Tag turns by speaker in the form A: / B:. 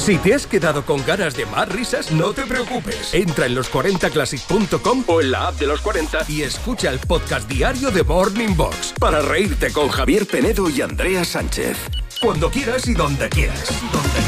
A: Si te has quedado con ganas de más risas, no te preocupes. Entra en los40classic.com o en la app de los 40 y escucha el podcast diario de Morning Box para reírte con Javier Penedo y Andrea Sánchez. Cuando quieras y donde quieras.